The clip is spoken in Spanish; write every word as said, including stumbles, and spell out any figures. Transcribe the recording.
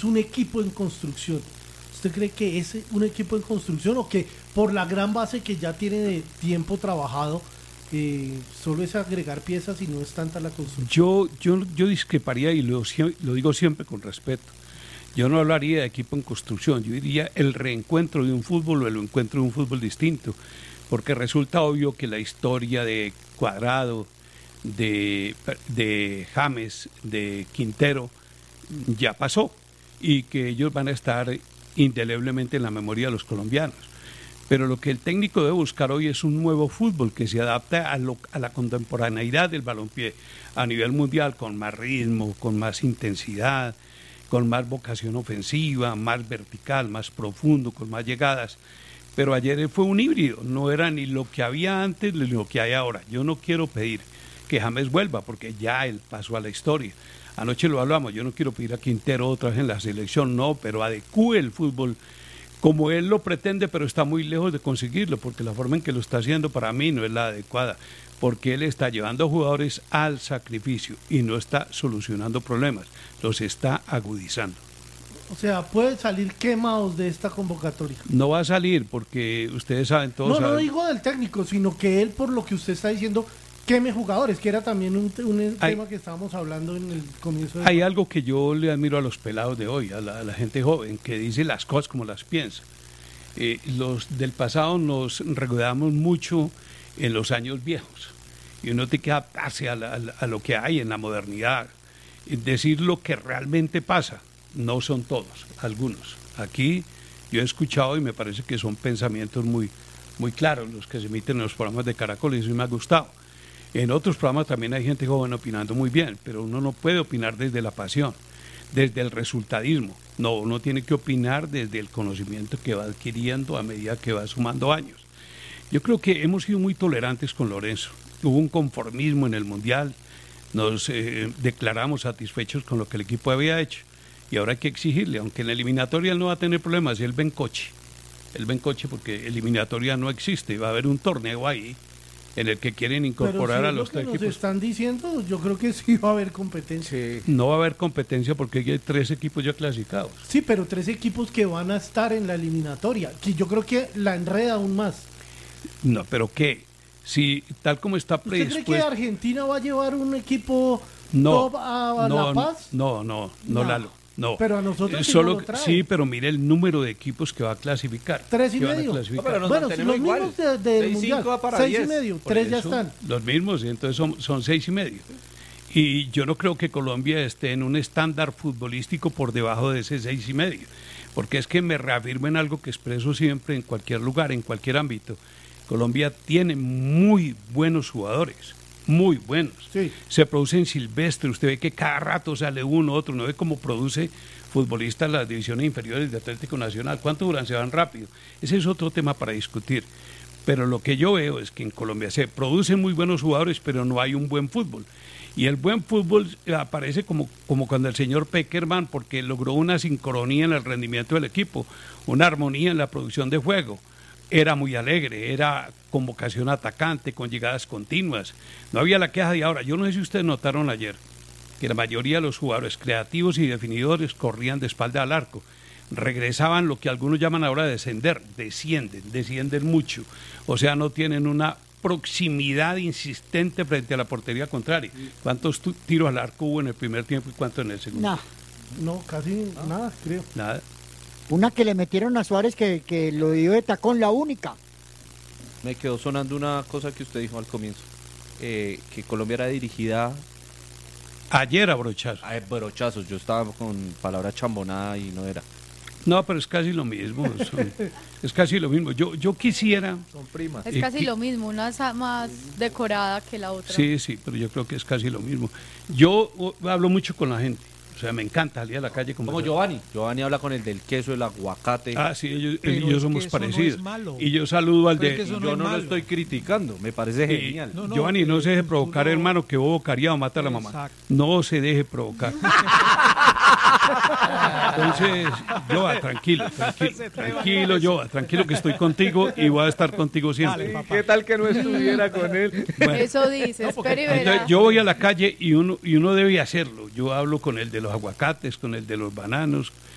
un equipo en construcción. ¿Usted cree que es un equipo en construcción o que por la gran base que ya tiene de tiempo trabajado, eh, solo es agregar piezas y no es tanta la construcción? Yo, yo, yo discreparía y lo, lo digo siempre con respeto. Yo no hablaría de equipo en construcción, yo diría el reencuentro de un fútbol o el encuentro de un fútbol distinto, porque resulta obvio que la historia de Cuadrado, de, de James, de Quintero, ya pasó y que ellos van a estar indeleblemente en la memoria de los colombianos. Pero lo que el técnico debe buscar hoy es un nuevo fútbol que se adapte a, lo, a la contemporaneidad del balompié a nivel mundial, con más ritmo, con más intensidad, con más vocación ofensiva, más vertical, más profundo, con más llegadas. Pero ayer fue un híbrido, no era ni lo que había antes ni lo que hay ahora. Yo no quiero pedir que James vuelva, porque ya él pasó a la historia. Anoche lo hablamos, yo no quiero pedir a Quintero otra vez en la selección, no, pero adecúe el fútbol como él lo pretende, pero está muy lejos de conseguirlo, porque la forma en que lo está haciendo para mí no es la adecuada, porque él está llevando a jugadores al sacrificio y no está solucionando problemas, los está agudizando. O sea, puede salir quemados de esta convocatoria. No va a salir porque ustedes saben, todos No, saben. no digo del técnico, sino que él, por lo que usted está diciendo, queme jugadores, que era también un, un hay, tema que estábamos hablando en el comienzo. De hay algo que yo le admiro a los pelados de hoy, a la, a la gente joven, que dice las cosas como las piensa. Eh, los del pasado nos regodamos mucho en los años viejos y uno tiene que adaptarse a, la, a, la, a lo que hay en la modernidad, decir lo que realmente pasa. No son todos, algunos. Aquí yo he escuchado y me parece que son pensamientos muy, muy claros los que se emiten en los programas de Caracol y eso me ha gustado. En otros programas también hay gente joven opinando muy bien, pero uno no puede opinar desde la pasión, desde el resultadismo. No, uno tiene que opinar desde el conocimiento que va adquiriendo a medida que va sumando años. Yo creo que hemos sido muy tolerantes con Lorenzo. Hubo un conformismo en el Mundial, nos eh, declaramos satisfechos con lo que el equipo había hecho. Y ahora hay que exigirle, aunque en la eliminatoria él no va a tener problemas, él ven coche. Él ven coche porque eliminatoria no existe, va a haber un torneo ahí en el que quieren incorporar Pero si a los tres equipos. Nos equipos. están diciendo, yo creo que sí va a haber competencia. Sí. No va a haber competencia porque hay tres equipos ya clasificados. Sí, pero tres equipos que van a estar en la eliminatoria, que yo creo que la enreda aún más. No, pero ¿qué? Si tal como está predispuesto... ¿Usted cree que Argentina va a llevar un equipo no, top a, a no, La Paz? No, no, no, no, Lalo. No. Pero a nosotros eh, sí solo nos lo trae. Sí, pero mire el número de equipos que va a clasificar. Tres y medio. No, pero nos bueno, si los igual. mismos de, del seis, mundial. cinco va para seis diez. y medio. Por tres ya eso, están. Los mismos, y entonces son, son seis y medio. Y yo no creo que Colombia esté en un estándar futbolístico por debajo de ese seis y medio, porque es que me reafirmo en algo que expreso siempre en cualquier lugar, en cualquier ámbito. Colombia tiene muy buenos jugadores. Muy buenos. Sí. Se producen silvestres, usted ve que cada rato sale uno, otro, no ve cómo produce futbolistas las divisiones inferiores de Atlético Nacional. ¿Cuánto duran? Se van rápido. Ese es otro tema para discutir. Pero lo que yo veo es que en Colombia se producen muy buenos jugadores, pero no hay un buen fútbol. Y el buen fútbol aparece como, como cuando el señor Peckerman, porque logró una sincronía en el rendimiento del equipo, una armonía en la producción de juego. Era muy alegre, era con vocación atacante, con llegadas continuas. No había la queja de ahora. Yo no sé si ustedes notaron ayer que la mayoría de los jugadores creativos y definidores corrían de espalda al arco. Regresaban lo que algunos llaman ahora descender, descienden, descienden mucho. O sea, no tienen una proximidad insistente frente a la portería contraria. ¿Cuántos tiros al arco hubo en el primer tiempo y cuántos en el segundo? No, no casi no. nada, creo. Nada. Una que le metieron a Suárez que, que lo dio de tacón, la única. Me quedó sonando una cosa que usted dijo al comienzo, eh, que Colombia era dirigida... Ayer a brochazos. A brochazos, yo estaba con palabra chambonada y no era. No, pero es casi lo mismo, son, es casi lo mismo. Yo yo quisiera... Son primas. Es eh, casi qui- lo mismo, una es más decorada que la otra. Sí, sí, pero yo creo que es casi lo mismo. Yo oh, hablo mucho con la gente. O sea, me encanta salir a la calle como Como Giovanni. Giovanni habla con el del queso, el aguacate. Ah, sí, ellos, él Pero y yo es somos que eso no parecidos. es malo. Y yo saludo al Pero de... es que eso yo no no es lo malo. estoy criticando, me parece y- genial. No, no, Giovanni, no se deje eh, provocar, uno- hermano, que hubo bocaría o mata a la mamá. Exacto. No se deje provocar. Entonces, Joa, tranquilo, tranquilo, tranquilo, Joa, tranquilo que estoy contigo y voy a estar contigo siempre. Vale, papá. ¿Qué tal que no estuviera con él? Bueno, Eso dice, espere y verá. entonces, yo voy a la calle y uno, y uno debe hacerlo. Yo hablo con el de los aguacates, con el de los bananos,